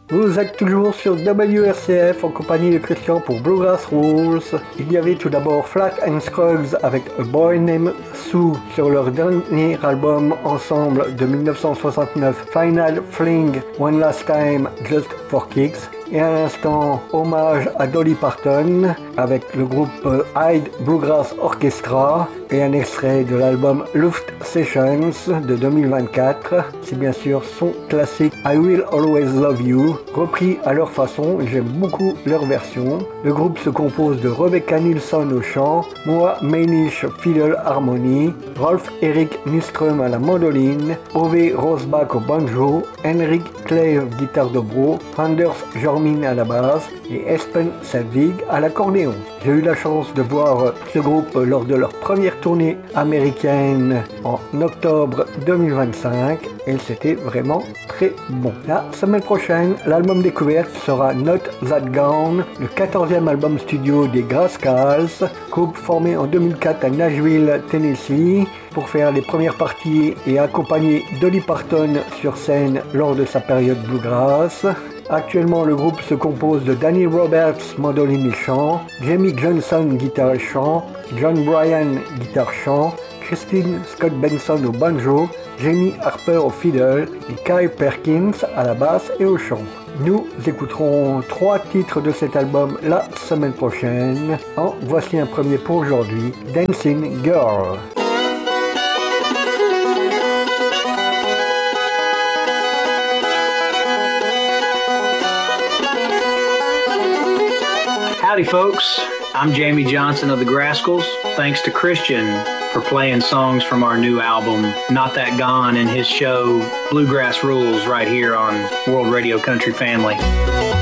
Vous êtes toujours sur WRCF en compagnie de Christian pour Bluegrass Rules. Il y avait tout d'abord Flat and Scruggs avec A Boy Named Sue sur leur dernier album ensemble de 1969, Final Fling, One Last Time, Just for Kicks. Et à l'instant, hommage à Dolly Parton avec le groupe Hyde Bluegrass Orchestra et un extrait de l'album Luft Sessions de 2024. C'est bien sûr son classique I Will Always Love You, repris à leur façon, j'aime beaucoup leur version. Le groupe se compose de Rebecca Nilsson au chant, Moa Meinish fiddle harmonie, Rolf Erik Nyström à la mandoline, Ove Rosbach au banjo, Henrik Clay guitare dobro, Anders Jormin à la basse et Espen Selvig à l'accordéon. J'ai eu la chance de voir ce groupe lors de leur première tournée américaine en octobre 2025 et c'était vraiment très bon. La semaine prochaine, l'album découverte sera Not That Gone, le 14e album studio des Grascals, groupe formé en 2004 à Nashville, Tennessee, pour faire les premières parties et accompagner Dolly Parton sur scène lors de sa période bluegrass. Actuellement, le groupe se compose de Danny Roberts, mandoline et chant, Jamie Johnson, guitare et chant, John Bryan, guitare-chant, Christine Scott Benson au banjo, Jamie Harper au fiddle et Kyle Perkins à la basse et au chant. Nous écouterons 3 titres de cet album la semaine prochaine. En voici un premier pour aujourd'hui, Dancing Girl. Howdy folks, I'm Jamie Johnson of the Grascals. Thanks to Christian for playing songs from our new album, Not That Gone, in his show Bluegrass Rules right here on World Radio Country Family.